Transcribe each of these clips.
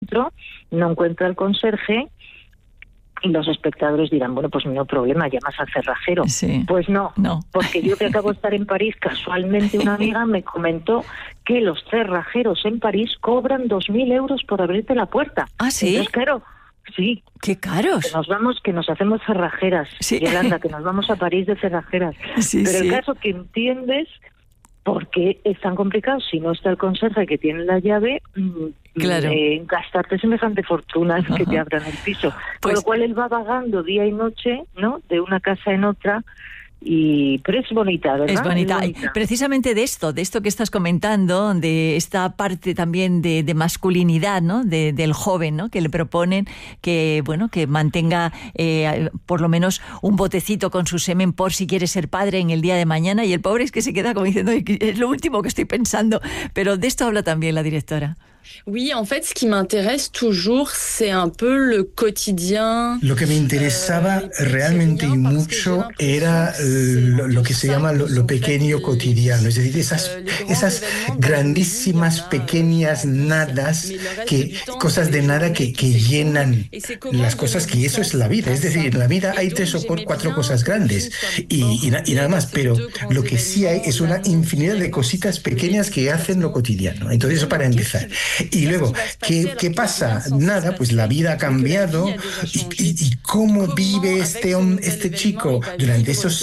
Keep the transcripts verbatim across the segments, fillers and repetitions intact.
dentro, no encuentra al conserje, y los espectadores dirán, bueno, pues no problema, llamas al cerrajero. Sí. Pues no, no, porque yo que acabo de estar en París, casualmente una amiga me comentó que los cerrajeros en París cobran dos mil euros por abrirte la puerta. ¿Ah, sí? Entonces, claro, sí. ¡Qué caros! Que nos vamos, que nos hacemos cerrajeras, sí. Yolanda, que nos vamos a París de cerrajeras. Sí, Pero sí. el caso que entiendes por qué es tan complicado, si no está el conserje que tiene la llave, claro. eh, gastarte semejante fortuna en que te abran el piso. Pues, con lo cual él va vagando día y noche, ¿no?, de una casa en otra. Y pero es bonita, ¿verdad? Es bonita. Es bonita. Precisamente de esto, de esto que estás comentando, de esta parte también de, de masculinidad, ¿no? De, del joven, ¿no? Que le proponen que, bueno, que mantenga eh, por lo menos un botecito con su semen por si quiere ser padre en el día de mañana, y el pobre es que se queda como diciendo, es lo último que estoy pensando. Pero de esto habla también la directora. Oui, en fait, ce qui m'intéresse toujours, c'est un peu le quotidien. Lo que me interesaba realmente y mucho era lo, lo que se llama lo, lo pequeño cotidiano, es decir, esas, esas grandísimas pequeñas nadas, que, cosas de nada que, que llenan las cosas, que eso es la vida. Es decir, en la vida hay tres o cuatro cosas grandes y, y, y nada más, pero lo que sí hay es una infinidad de cositas pequeñas que hacen lo cotidiano. Entonces, eso para empezar. Y luego, ¿qué, qué pasa? Nada, pues la vida ha cambiado. ¿Y, y, y cómo vive este, este chico durante esos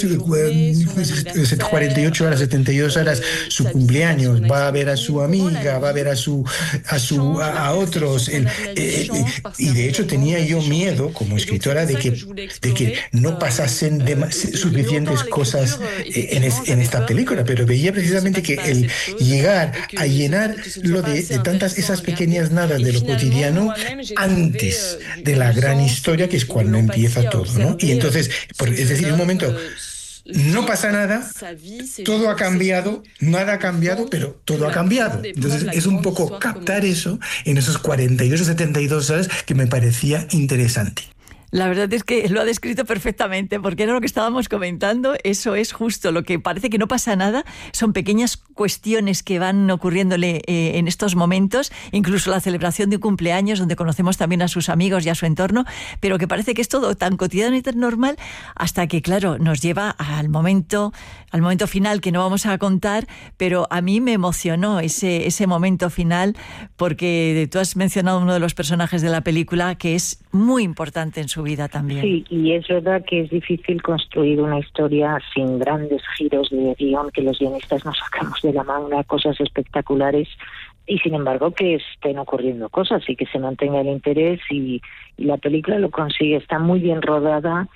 eh, cuarenta y ocho horas, setenta y dos horas, su cumpleaños? Va a ver a su amiga, va a ver a su a, su, a, a otros. El, eh, eh, y de hecho tenía yo miedo, como escritora, de que, de que no pasasen de, suficientes cosas eh, en, es, en esta película, pero veía precisamente que el llegar a llenar lo de, de tantas esas pequeñas nadas de lo cotidiano antes de la gran historia, que es cuando empieza todo, ¿no? Y entonces, por, es decir, en un momento no pasa nada, todo ha cambiado, nada ha cambiado, pero todo ha cambiado. Entonces es un poco captar eso en esos cuarenta y dos o setenta y dos horas que me parecía interesante. La verdad es que lo ha descrito perfectamente, porque era lo que estábamos comentando. Eso es justo lo que parece que no pasa nada. Son pequeñas cuestiones que van ocurriéndole eh, en estos momentos, incluso la celebración de un cumpleaños donde conocemos también a sus amigos y a su entorno, pero que parece que es todo tan cotidiano y tan normal hasta que, claro, nos lleva al momento, al momento final que no vamos a contar, pero a mí me emocionó ese, ese momento final, porque tú has mencionado uno de los personajes de la película que es muy importante en su vida también. Sí, y es verdad que es difícil construir una historia sin grandes giros de guión, que los guionistas nos sacamos de la manga cosas espectaculares, y sin embargo que estén ocurriendo cosas y que se mantenga el interés, y, y la película lo consigue. Está muy bien rodada,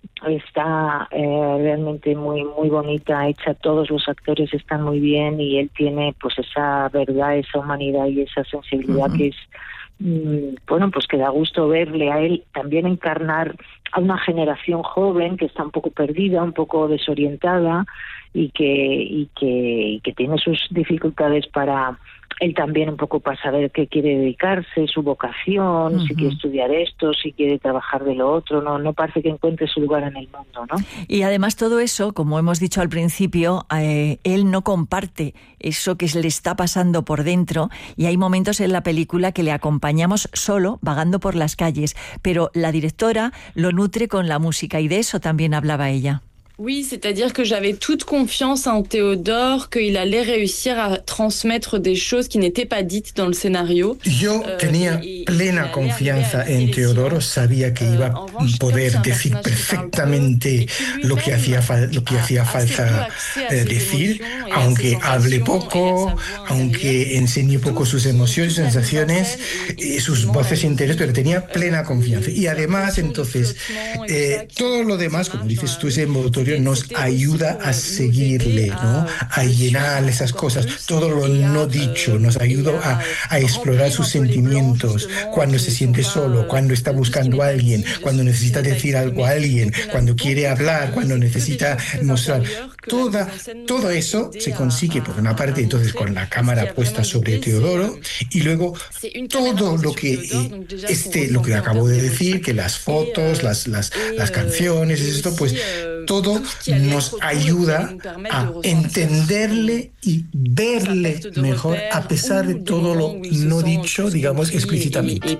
está eh, realmente muy muy bonita, hecha, todos los actores están muy bien, y él tiene pues esa verdad, esa humanidad y esa sensibilidad uh-huh. que es bueno, pues que da gusto verle a él también encarnar a una generación joven que está un poco perdida, un poco desorientada, y que y que, y que tiene sus dificultades para él también un poco para saber qué quiere dedicarse, su vocación, uh-huh. si quiere estudiar esto, si quiere trabajar de lo otro, no no parece que encuentre su lugar en el mundo, ¿no? Y además todo eso, como hemos dicho al principio, eh, él no comparte eso que le está pasando por dentro, y hay momentos en la película que le acompañamos solo, vagando por las calles, pero la directora lo nutre con la música, y de eso también hablaba ella. Oui, c'est-à-dire que j'avais toute confiance en Théodore, qu'il allait réussir à transmettre des choses qui n'étaient pas dites dans le scénario. Yo tenía plena confianza en Teodoro, sabía que iba a poder decir perfectamente lo que hacía, lo que hacía falta eh, decir, aunque hable poco, aunque enseñe poco sus emociones, sensaciones, y sus voces interiores, pero tenía plena confianza. Y además, entonces, eh, todo lo demás, como dices tú, ese envoltorio nos ayuda a seguirle, ¿no? A llenar esas cosas, todo lo no dicho, nos ayuda a, a explorar sus sentimientos, cuando se siente solo, cuando está buscando a alguien, cuando necesita decir algo a alguien, cuando quiere hablar, cuando necesita mostrar. Toda, todo eso se consigue por una parte, entonces, con la cámara puesta sobre Teodoro, y luego todo lo que eh, este, lo que acabo de decir, que las fotos, las, las, las canciones, esto, pues todo nos ayuda a entenderle y verle mejor, a pesar de todo lo no dicho, digamos, explícitamente.